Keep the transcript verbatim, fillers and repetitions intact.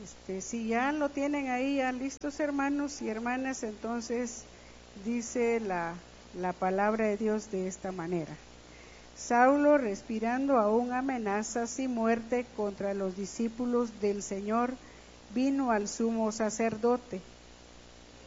Este, si ya lo tienen ahí ya listos, hermanos y hermanas, entonces dice la, la palabra de Dios de esta manera. Saulo, respirando aún amenazas y muerte contra los discípulos del Señor, vino al sumo sacerdote